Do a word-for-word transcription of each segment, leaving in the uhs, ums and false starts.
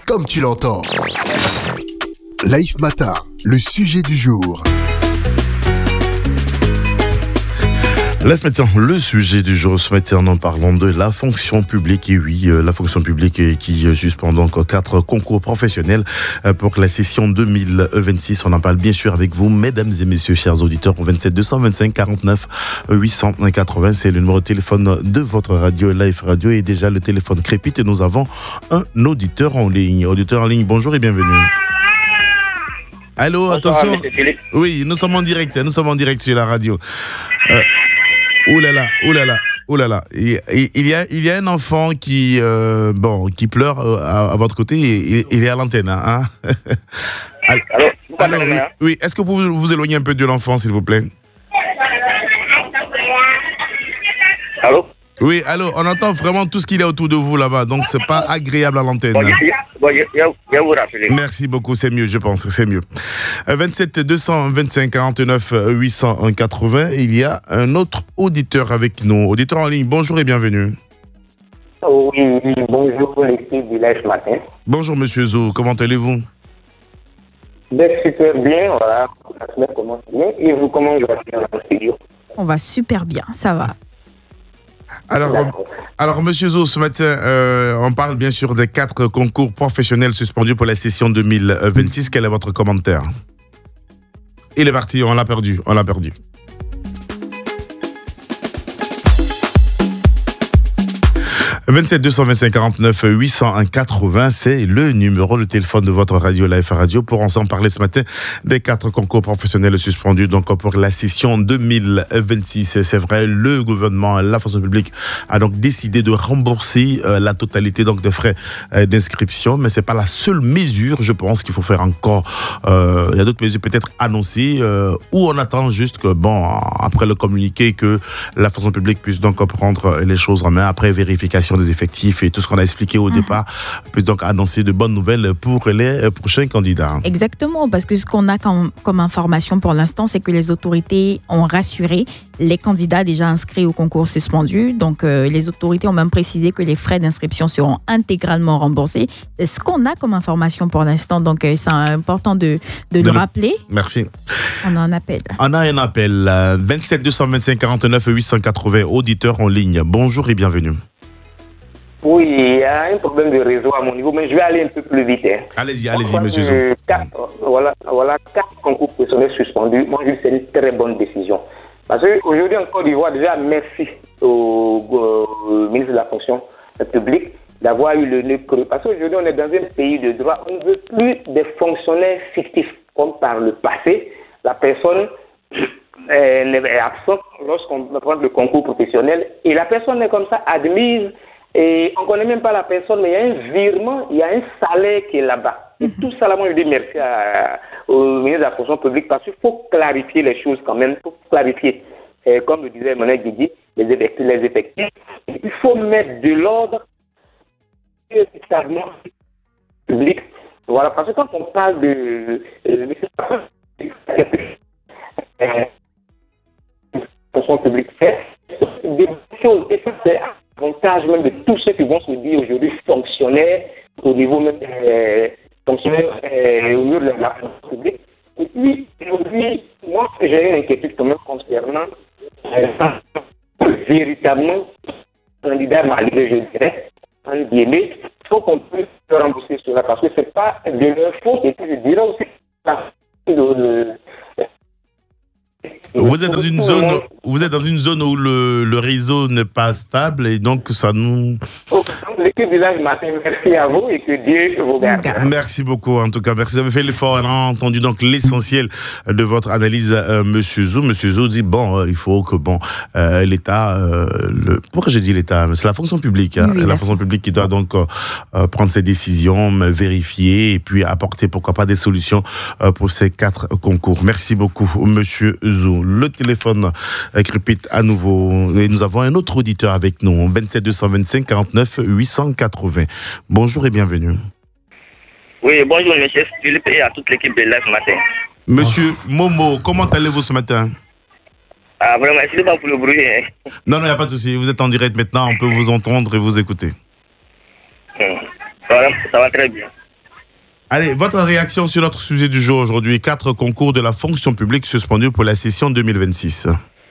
comme tu l'entends. Life Matin, le sujet du jour. Life Matin, le sujet du jour. Ce matin, nous parlons de la fonction publique. Et oui, euh, la fonction publique qui euh, suspend donc quatre concours professionnels euh, pour la session deux mille vingt-six. On en parle bien sûr avec vous, mesdames et messieurs, chers auditeurs, au vingt-sept deux cent vingt-cinq quarante-neuf huit cent quatre-vingts. C'est le numéro de téléphone de votre radio, Life Radio. Et déjà, le téléphone crépite et nous avons un auditeur en ligne. Auditeur en ligne, bonjour et bienvenue. Allô, Bonsoir, attention. monsieur Philippe. Oui, nous sommes en direct. Nous sommes en direct sur la radio. Euh, Ouh là là, ouh là là, ouh là là. Il, il y a, il y a un enfant qui, euh, bon, qui pleure à, à votre côté. Il, il est à l'antenne, hein. Alors, Allô, vous alors, m'entendez, oui, hein? oui. Est-ce que vous pouvez vous éloigner un peu de l'enfant, s'il vous plaît? Allô? Oui, allô, on entend vraiment tout ce qu'il y a autour de vous là-bas, donc c'est pas agréable à l'antenne. Bon, je, bon, je, je, je vais vous rappeler. Merci beaucoup, c'est mieux, je pense, c'est mieux. Euh, vingt-sept deux cent vingt-cinq quarante-neuf huit cent quatre-vingts, il y a un autre auditeur avec nous. Auditeur en ligne, bonjour et bienvenue. Oui, bonjour l'équipe du Life Matin. Bonjour Monsieur Zou, comment allez-vous? Ben, super bien, voilà. La semaine commence bien. Et vous, comment vous allez dans le studio? On va super bien, ça va. Alors, D'accord. alors Monsieur Zou, ce matin, euh, on parle bien sûr des quatre concours professionnels suspendus pour la session deux mille vingt-six. Quel est votre commentaire? Il est parti, on l'a perdu, on l'a perdu. vingt-sept deux cent vingt-cinq quarante-neuf huit cent quatre-vingts, c'est le numéro de téléphone de votre radio Life Radio pour ensemble parler ce matin des quatre concours professionnels suspendus donc pour la session deux mille vingt-six. C'est vrai, le gouvernement, la fonction publique a donc décidé de rembourser euh, la totalité donc des frais euh, d'inscription, mais c'est pas la seule mesure. Je pense qu'il faut faire encore. Euh, il y a d'autres mesures peut-être annoncées euh, où on attend juste que bon après le communiqué que la fonction publique puisse donc prendre les choses en main après vérification des effectifs et tout ce qu'on a expliqué au mmh. départ, puisse donc annoncer de bonnes nouvelles pour les prochains candidats. Exactement, parce que ce qu'on a comme, comme information pour l'instant, c'est que les autorités ont rassuré les candidats déjà inscrits au concours suspendu. Donc, euh, les autorités ont même précisé que les frais d'inscription seront intégralement remboursés. C'est ce qu'on a comme information pour l'instant. Donc, euh, c'est important de, de, de le rappeler. Merci. On a un appel. On a un appel. vingt-sept deux cent vingt-cinq quarante-neuf huit cent quatre-vingts, auditeur en ligne. Bonjour et bienvenue. Oui, il y a un problème de réseau à mon niveau, mais je vais aller un peu plus vite. Hein. Allez-y, allez-y, Enfin, monsieur Zou. euh, quatre, voilà, voilà, quatre concours professionnels suspendus. Moi, je dis que c'est une très bonne décision. Parce qu'aujourd'hui, en Côte d'Ivoire, déjà, merci au, au ministre de la fonction publique d'avoir eu le nez creux. Parce qu'aujourd'hui, on est dans un pays de droit. On ne veut plus des fonctionnaires fictifs, comme par le passé. La personne euh, est absente lorsqu'on prend le concours professionnel et la personne est comme ça admise. Et on ne connaît même pas la personne, mais il y a un virement, il y a un salaire qui est là-bas. Et tout ça, là, moi, je dis merci à, au ministre de la fonction publique parce qu'il faut clarifier les choses quand même. Il faut clarifier, et comme le disait Monet Guidi, les effectifs, les effectifs. Il faut mettre de l'ordre véritablement public. Voilà, parce que quand on parle de euh, fonction publique, c'est des choses, et ça, c'est avantage même de tous ceux qui vont se dire aujourd'hui fonctionnaires au niveau même euh, fonctionnaires euh, au niveau de la fonction publique. Et puis, aujourd'hui, moi, j'ai une inquiétude quand même concernant euh, véritablement candidat malgré, je dirais, en guillemets, il faut qu'on puisse rembourser cela parce que ce n'est pas de leur faute. Et puis, je dirais aussi que de, Vous êtes dans une zone, vous êtes dans une zone où le, le réseau n'est pas stable et donc ça nous. L'équipe du Life Matin, merci à vous et que Dieu vous garde. Merci beaucoup, en tout cas. Merci, vous avez fait l'effort. On a entendu donc l'essentiel de votre analyse, euh, Monsieur Zou. Monsieur Zou dit bon, euh, il faut que bon, euh, l'État, euh, le... pourquoi j'ai dit l'État? C'est la fonction publique, hein, oui, la fonction publique qui doit donc euh, prendre ses décisions, vérifier et puis apporter pourquoi pas des solutions euh, pour ces quatre concours. Merci beaucoup, Monsieur Zou. Le téléphone euh, crépite à nouveau et nous avons un autre auditeur avec nous, vingt-sept deux cent vingt-cinq quarante-neuf huit cent quatre-vingts. Bonjour et bienvenue. Oui, bonjour monsieur Philippe et à toute l'équipe de Life Matin. Monsieur Momo, comment allez-vous ce matin? Ah vraiment, excusez-moi pour le bruit. Hein. Non, non, il n'y a pas de souci. Vous êtes en direct maintenant, on peut vous entendre et vous écouter. Hum. Voilà, ça va très bien. Allez, votre réaction sur notre sujet du jour aujourd'hui. Quatre concours de la fonction publique suspendus pour la session deux mille vingt-six.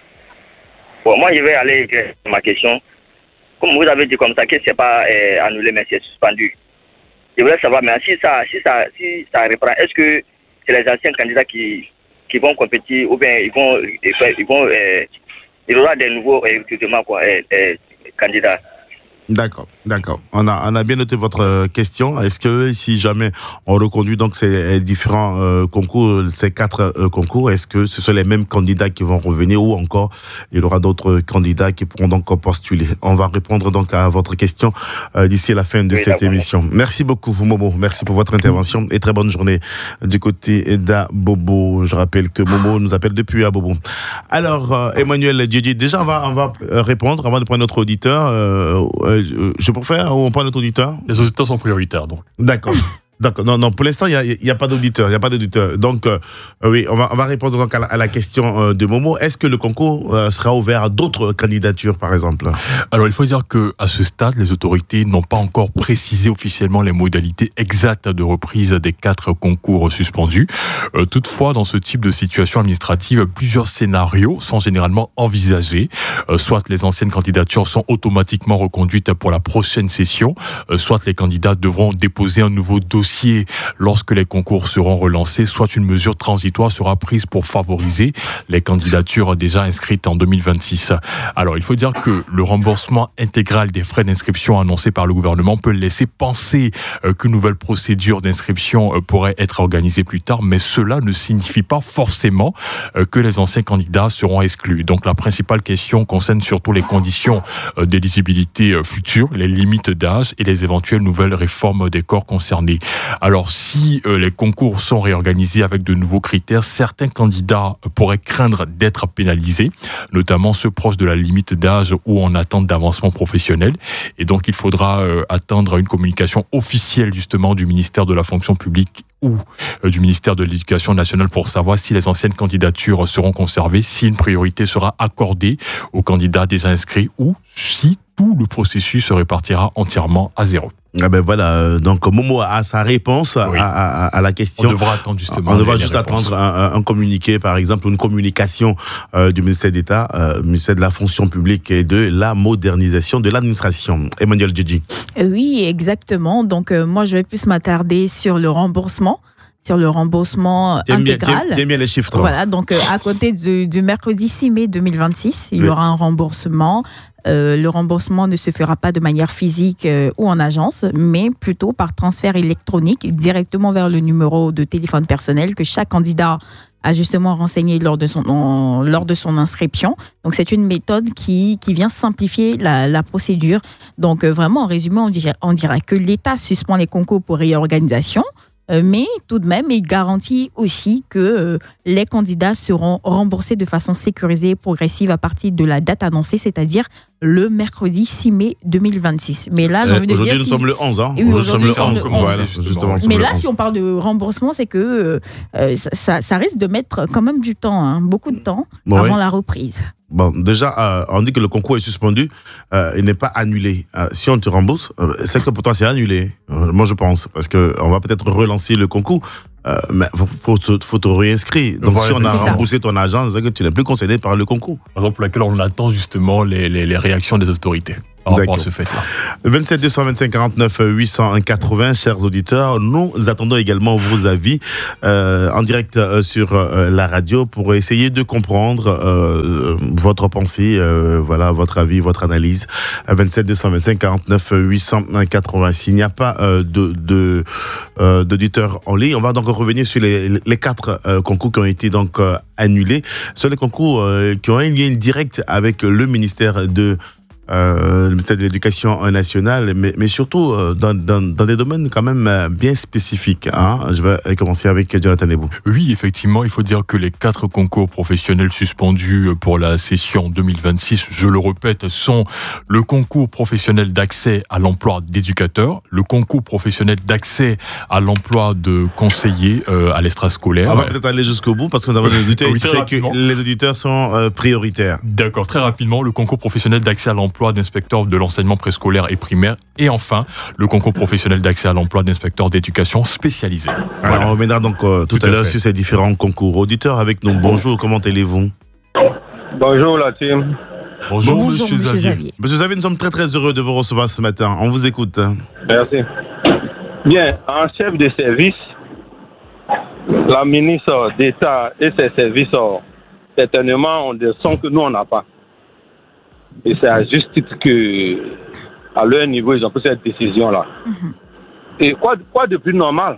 Bon, moi, je vais aller sur ma question. Comme vous avez dit comme ça, que ce n'est pas euh, annulé, mais c'est suspendu. Je voulais savoir, mais si ça, si ça, si ça reprend, est-ce que c'est les anciens candidats qui, qui vont compétir ou bien ils vont, ils vont, euh, il y aura des nouveaux recrutements, quoi, euh, euh, candidats? D'accord, d'accord. On a, on a bien noté votre question. Est-ce que si jamais on reconduit donc ces différents euh, concours, ces quatre euh, concours, est-ce que ce sont les mêmes candidats qui vont revenir ou encore il y aura d'autres candidats qui pourront donc postuler? On va répondre donc à votre question euh, d'ici la fin de oui, cette émission. Merci beaucoup Momo, merci pour votre intervention et très bonne journée du côté d'Abobo. Je rappelle que Momo nous appelle depuis Abobo. Alors euh, Emmanuel Djidji, déjà on va, on va répondre avant de prendre notre auditeur. Euh, euh, Je préfère ou on prend notre auditeur? Les auditeurs sont prioritaires, donc. D'accord. D'accord. Non, non, pour l'instant, il n'y a, y a pas d'auditeur. Il n'y a pas d'auditeur. Donc, euh, oui, on va, on va répondre donc à la, à la question euh, de Momo. Est-ce que le concours euh, sera ouvert à d'autres candidatures, par exemple? Alors, il faut dire qu'à ce stade, les autorités n'ont pas encore précisé officiellement les modalités exactes de reprise des quatre concours suspendus. Euh, toutefois, dans ce type de situation administrative, plusieurs scénarios sont généralement envisagés. Euh, soit les anciennes candidatures sont automatiquement reconduites pour la prochaine session, euh, soit les candidats devront déposer un nouveau dossier lorsque les concours seront relancés, soit une mesure transitoire sera prise pour favoriser les candidatures déjà inscrites en deux mille vingt-six. Alors, il faut dire que le remboursement intégral des frais d'inscription annoncé par le gouvernement peut laisser penser qu'une nouvelle procédure d'inscription pourrait être organisée plus tard, mais cela ne signifie pas forcément que les anciens candidats seront exclus. Donc, la principale question concerne surtout les conditions d'éligibilité futures, les limites d'âge et les éventuelles nouvelles réformes des corps concernés. Alors, si euh, les concours sont réorganisés avec de nouveaux critères, certains candidats pourraient craindre d'être pénalisés, notamment ceux proches de la limite d'âge ou en attente d'avancement professionnel. Et donc, il faudra euh, attendre une communication officielle, justement, du ministère de la fonction publique ou euh, du ministère de l'Éducation nationale pour savoir si les anciennes candidatures seront conservées, si une priorité sera accordée aux candidats déjà inscrits ou si tout le processus se répartira entièrement à zéro. Ah ben voilà, donc Momo a sa réponse oui. à, à, à la question. On devra attendre justement. On devra juste attendre un, un communiqué, par exemple, une communication euh, du ministère d'État, euh, ministère de la fonction publique et de la modernisation de l'administration. Emmanuel Djidji. Oui, exactement. Donc euh, moi, je vais plus m'attarder sur le remboursement. sur le remboursement t'aimes intégral. Bien, t'aimes bien les chiffres. Voilà, donc euh, à côté du, du mercredi six mai deux mille vingt-six, il y oui. aura un remboursement. Euh, le remboursement ne se fera pas de manière physique euh, ou en agence, mais plutôt par transfert électronique directement vers le numéro de téléphone personnel que chaque candidat a justement renseigné lors de son, en, lors de son inscription. Donc, c'est une méthode qui, qui vient simplifier la, la procédure. Donc, euh, vraiment, en résumé, on dirait, on dirait que l'État suspend les concours pour réorganisation, mais tout de même, il garantit aussi que euh, les candidats seront remboursés de façon sécurisée et progressive à partir de la date annoncée, c'est-à-dire le mercredi six mai deux mille vingt-six. Mais là, j'ai envie de aujourd'hui, dire... nous si... sommes le onze, hein. Oui, Aujourd'hui, nous sommes le onze. onze. Voilà, justement, Mais là, le onze. si on parle de remboursement, c'est que euh, ça, ça risque de mettre quand même du temps, hein, beaucoup de temps, bon, avant oui. la reprise. Bon, déjà, euh, on dit que le concours est suspendu, euh, il n'est pas annulé. Euh, si on te rembourse, euh, c'est que pour toi c'est annulé. Euh, moi, je pense, parce que on va peut-être relancer le concours, euh, mais faut, faut, te, faut te réinscrire. Donc, voilà, si on a remboursé ça. ton argent, c'est que tu n'es plus concerné par le concours. Raison pour laquelle on attend justement les, les, les réactions des autorités. Par rapport à ce fait-là. vingt-sept deux cent vingt-cinq quarante-neuf huit cent quatre-vingts, chers auditeurs, nous attendons également vos avis euh, en direct euh, sur euh, la radio pour essayer de comprendre euh, votre pensée, euh, voilà, votre avis, votre analyse. vingt-sept deux cent vingt-cinq quarante-neuf huit cent quatre-vingts. S'il n'y a pas euh, de, de, euh, d'auditeurs en ligne, on va donc revenir sur les, les quatre euh, concours qui ont été donc euh, annulés. Ce sont les concours euh, qui ont un lien direct avec le ministère de Euh, le ministère de l'Éducation nationale, mais, mais surtout euh, dans, dans, dans des domaines quand même euh, bien spécifiques. Hein. Je vais commencer avec Jonathan Nebou. Oui, effectivement, il faut dire que les quatre concours professionnels suspendus pour la session deux mille vingt-six, je le répète, sont le concours professionnel d'accès à l'emploi d'éducateur, le concours professionnel d'accès à l'emploi de conseiller euh, à l'extrascolaire. On va peut-être aller jusqu'au bout parce que nous avons des auditeurs. Oui, tu sais que les auditeurs sont euh, prioritaires. D'accord, très rapidement, le concours professionnel d'accès à l'emploi d'emploi d'inspecteur de l'enseignement préscolaire et primaire. Et enfin, le concours professionnel d'accès à l'emploi d'inspecteur d'éducation spécialisé. Alors, Voilà. on reviendra donc euh, tout, Tout à à l'heure fait. sur ces différents concours. Auditeurs avec nous, bonjour, comment allez-vous? Bonjour la team. Bonjour, Bonjour, monsieur, monsieur Xavier. Xavier. Monsieur Xavier, nous sommes très très heureux de vous recevoir ce matin. On vous écoute. Merci. Bien, en chef de service, la ministre d'État et ses services, certainement, ont des sons que nous, on n'a pas. Et c'est à juste titre que, à leur niveau, ils ont pris cette décision-là. Mm-hmm. Et quoi, quoi de plus normal?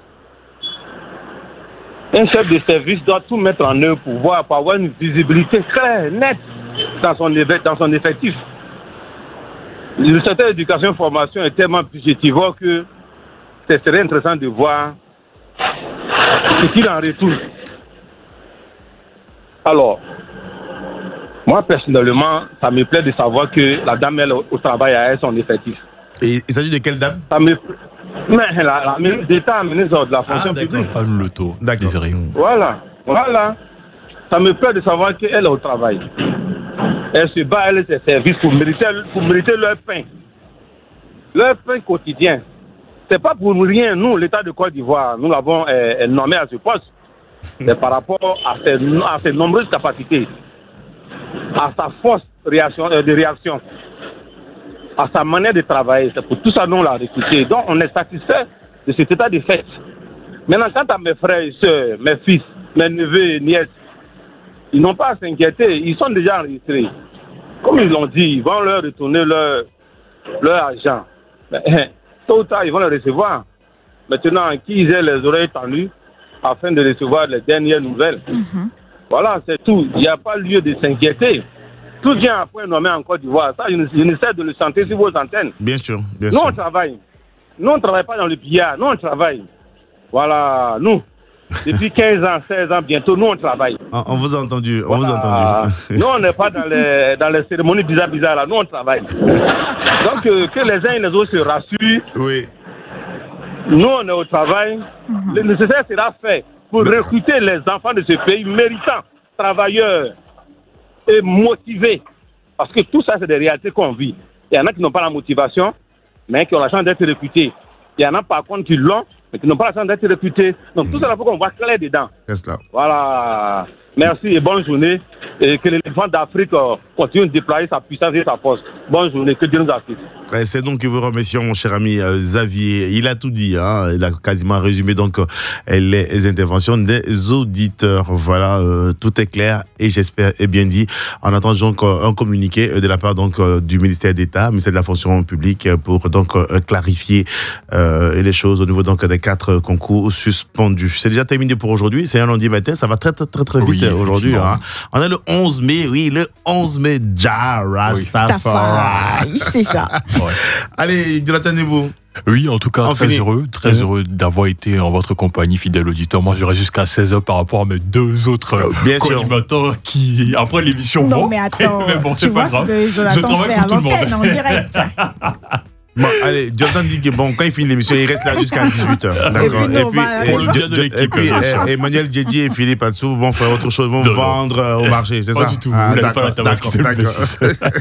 Un chef de service doit tout mettre en œuvre pour, voir, pour avoir une visibilité claire, nette dans son, dans son effectif. Le secteur d'éducation et formation est tellement budgétivore que ce serait intéressant de voir ce qu'il en retourne. Alors, moi personnellement, ça me plaît de savoir que la dame elle, au travail a son effectif. Et il s'agit de quelle dame? Ça me... Mais la, la ministre d'État, ministre de la fonction Ah, publique. Anne Le Taux, D'accord. Désiré. Voilà, voilà. Ça me plaît de savoir qu'elle est au travail. Elle se bat, elle ses services pour mériter, pour mériter leur pain. Leur pain quotidien. C'est pas pour rien, nous, l'État de Côte d'Ivoire, nous l'avons euh, nommé à ce poste. C'est par rapport à ses, à ses nombreuses capacités, à sa force réaction, euh, de réaction, à sa manière de travailler. C'est pour tout ça que nous l'a recruté. Donc, on est satisfait de cet état de fait. Maintenant, quant à mes frères et soeurs, mes fils, mes neveux et nièces, ils n'ont pas à s'inquiéter. Ils sont déjà enregistrés. Comme ils l'ont dit, ils vont leur retourner leur, leur argent. Mais, tôt ou tard, ils vont le recevoir. Maintenant, qu'ils aient les oreilles tendues afin de recevoir les dernières nouvelles. Mm-hmm. Voilà, c'est tout. Il n'y a pas lieu de s'inquiéter. Tout vient après nommé en Côte d'Ivoire. Ça, je ne, je ne sais de le chanter sur vos antennes. Bien sûr, bien nous, sûr. on travaille. Nous, on ne travaille pas dans le pillard. Nous, on travaille. Voilà, nous. Depuis quinze ans, seize ans, bientôt, nous, on travaille. On, on vous a entendu, on voilà. vous a entendu. Nous, on n'est pas dans les, dans les cérémonies bizarres, bizarres, là. Nous, on travaille. Donc, euh, que les uns et les autres se rassurent. Oui. Nous, on est au travail. Mm-hmm. Le nécessaire sera fait pour Mais... recruter les enfants de ce pays méritants, travailleurs et motivés. Parce que tout ça, c'est des réalités qu'on vit. Il y en a qui n'ont pas la motivation, mais qui ont la chance d'être recrutés. Il y en a par contre qui l'ont, mais qui n'ont pas la chance d'être recrutés. Donc mmh. tout ça, il faut qu'on voit clair dedans. C'est cela. Voilà. Merci et bonne journée. Et que l'éléphant d'Afrique euh, continue de déployer sa puissance et sa force. Bonne journée. Que Dieu nous assiste. Et c'est donc que vous remercions, mon cher ami euh, Xavier. Il a tout dit, hein. Il a quasiment résumé donc euh, les interventions des auditeurs. Voilà, euh, tout est clair et j'espère est bien dit. On attend donc euh, un communiqué de la part donc euh, du ministère d'État, ministère de la fonction publique, pour donc euh, clarifier euh, les choses au niveau donc des quatre concours suspendus. C'est déjà terminé pour aujourd'hui. C'est un lundi matin. Ça va très très très, très vite oui, aujourd'hui. Hein. On est le onze mai, oui, le onze mai. Jah Rastafari. Oui. C'est ça. Ouais. Allez, Jonathan Nebou. Oui, en tout cas, on très finit. heureux, très mmh. heureux d'avoir été en votre compagnie, fidèle auditeur. Moi, j'irai jusqu'à seize heures par rapport à mes deux autres euh, co-animateurs qui, après l'émission, non, vont. mais attends, mais bon, tu c'est vois pas grave. Ce que Jonathan je travaille fait pour à tout le monde. en direct. Bon, allez, Jonathan dit que bon, quand il finit l'émission, il reste là jusqu'à dix-huit heures. D'accord. Et puis, et puis, va, pour le bien de l'équipe. Et puis, eh, Emmanuel Djedji et Philippe Atsou vont faire autre chose, vont non, vendre non. au marché, c'est pas ça? Pas du tout. Ah, vous d'accord, pas la d'accord, d'accord.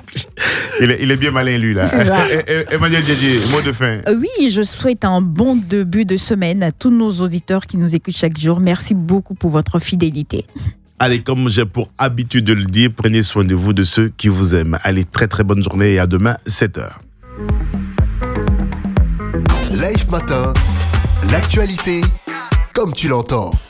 il, est, il est bien malin, lui, là. Et, et, Emmanuel Djedji, mot de fin. Oui, je souhaite un bon début de semaine à tous nos auditeurs qui nous écoutent chaque jour. Merci beaucoup pour votre fidélité. Allez, comme j'ai pour habitude de le dire, prenez soin de vous, de ceux qui vous aiment. Allez, très très bonne journée et à demain, sept heures. Live Matin, l'actualité comme tu l'entends.